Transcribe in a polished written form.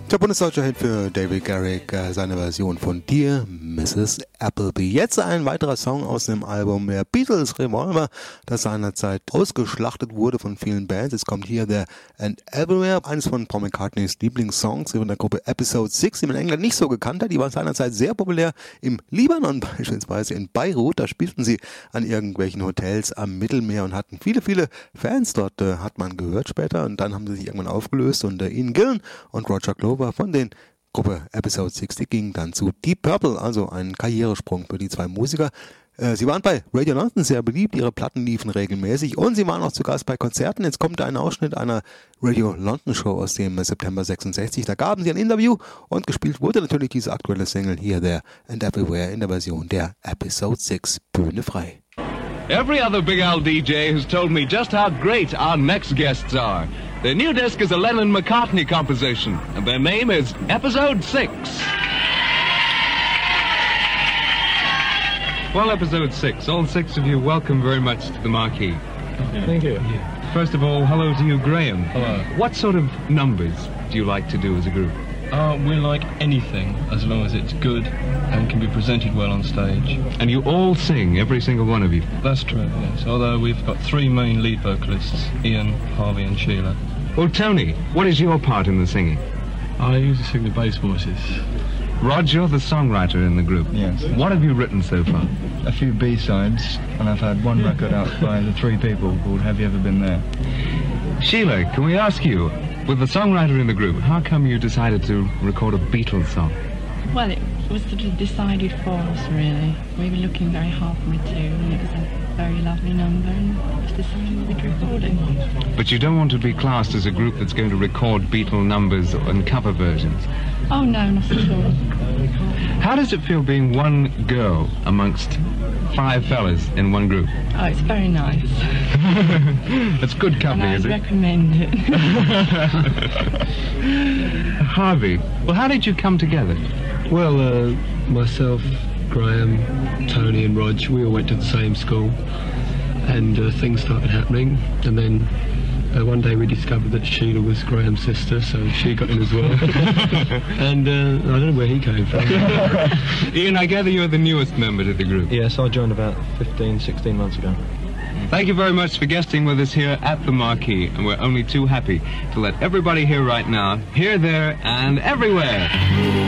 Der bundesdeutsche Hit für David Garrick, seine Version von Dear Mrs. Appleby. Jetzt ein weiterer Song aus dem Album der Beatles Revolver, das seinerzeit ausgeschlachtet wurde von vielen Bands. Es kommt hier There and Everywhere, eines von Paul McCartneys Lieblingssongs von der Gruppe Episode 6, die man in England nicht so gekannt hat. Die war seinerzeit sehr populär im Libanon, beispielsweise in Beirut. Da spielten sie an irgendwelchen Hotels am Mittelmeer und hatten viele, viele Fans. Dort hat man gehört später, und dann haben sie sich irgendwann aufgelöst, und Ian Gillan und Roger Glover von den Gruppe Episode 6, die ging dann zu Deep Purple, also ein Karrieresprung für die zwei Musiker. Sie waren bei Radio London sehr beliebt, ihre Platten liefen regelmäßig, und sie waren auch zu Gast bei Konzerten. Jetzt kommt ein Ausschnitt einer Radio London Show aus dem September 66. Da gaben sie ein Interview, und gespielt wurde natürlich diese aktuelle Single Here, There and Everywhere in der Version der Episode 6. Bühne frei. Every other Big Al DJ has told me just how great our next guests are. Their new disc is a Lennon-McCartney composition, and their name is Episode 6. Well, Episode 6, all six of you, welcome very much to the Marquee. Thank you. First of all, hello to you, Graham. Hello. What sort of numbers do you like to do as a group? We like anything, as long as it's good and can be presented well on stage. And you all sing, every single one of you? That's true, yes. Although we've got three main lead vocalists, Ian, Harvey and Sheila. Well, Tony, what is your part in the singing? I usually sing the bass voices. Rod, you're the songwriter in the group. Yes. What have you written so far? A few B-sides, and I've had one record out by the three people called Have You Ever Been There? Sheila, can we ask you, with the songwriter in the group, how come you decided to record a Beatles song? Well, it was sort of decided for us, really. We were looking very hard for a tune, and it was a very lovely number, and it was decided we'd record it. But you don't want to be classed as a group that's going to record Beatle numbers and cover versions. Oh, no, not at all. How does it feel being one girl amongst five fellas in one group? Oh, it's very nice. That's good company, and is it? I recommend it. Harvey, well, how did you come together? Well, myself, Graham, Tony and Rog, we all went to the same school, and things started happening, and then one day we discovered that Sheila was Graham's sister, so she got in as well. And I don't know where he came from. Ian, I gather you're the newest member to the group. Yes, I joined about 15, 16 months ago. Thank you very much for guesting with us here at the Marquee, and we're only too happy to let everybody here right now, here, there, and everywhere.